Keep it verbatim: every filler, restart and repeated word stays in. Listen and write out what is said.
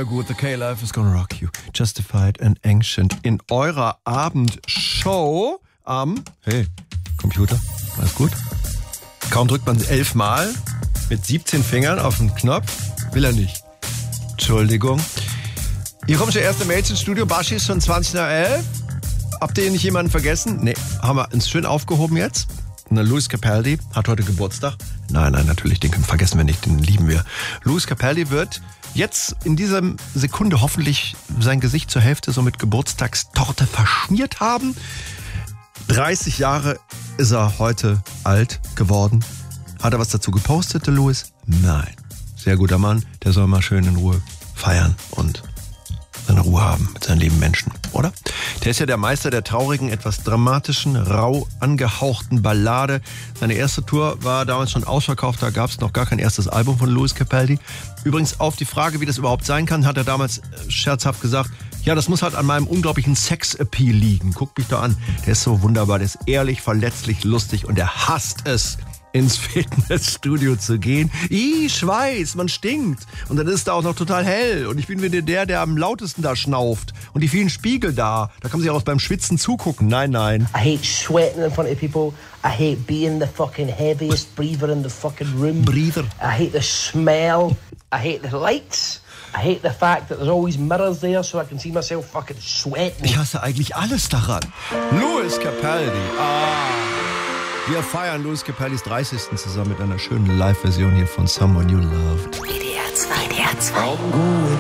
wieder gut. The K-Life is gonna rock you. Justified and Ancient in eurer Abendshow am... Hey, Computer, alles gut? Kaum drückt man elfmal mit siebzehn Fingern auf den Knopf. Will er nicht. Entschuldigung. Hier kommt schon erste Mails ins Studio. Baschi ist schon zwanzig nach elf. Habt ihr nicht jemanden vergessen? Nee, haben wir uns schön aufgehoben jetzt. Na, Lewis Capaldi hat heute Geburtstag. Nein, nein, natürlich, den vergessen wir nicht, den lieben wir. Lewis Capaldi wird jetzt in dieser Sekunde hoffentlich sein Gesicht zur Hälfte so mit Geburtstagstorte verschmiert haben. dreißig Jahre ist er heute alt geworden. Hat er was dazu gepostet, der Lewis? Nein. Sehr guter Mann, der soll mal schön in Ruhe feiern und seine Ruhe haben mit seinen lieben Menschen, oder? Der ist ja der Meister der traurigen, etwas dramatischen, rau angehauchten Ballade. Seine erste Tour war damals schon ausverkauft, da gab es noch gar kein erstes Album von Lewis Capaldi. Übrigens auf die Frage, wie das überhaupt sein kann, hat er damals scherzhaft gesagt, ja, das muss halt an meinem unglaublichen Sex-Appeal liegen. Guckt mich doch an, der ist so wunderbar, der ist ehrlich, verletzlich, lustig und er hasst es, ins Fitnessstudio zu gehen. Ih, Schweiß, man stinkt. Und dann ist da auch noch total hell. Und ich bin wieder der, der am lautesten da schnauft. Und die vielen Spiegel da, da kann man sich auch beim Schwitzen zugucken. Nein, nein. I hate sweating in front of people. I hate being the fucking heaviest breather in the fucking room. Breather. I hate the smell. I hate the lights. I hate the fact that there's always mirrors there so I can see myself fucking sweating. Ich hasse eigentlich alles daran. Lewis Capaldi. Ah. Wir feiern Lewis Capaldis dreißigsten zusammen mit einer schönen Live-Version hier von Someone You Loved. W D R zwei, W D R zwei. I'm going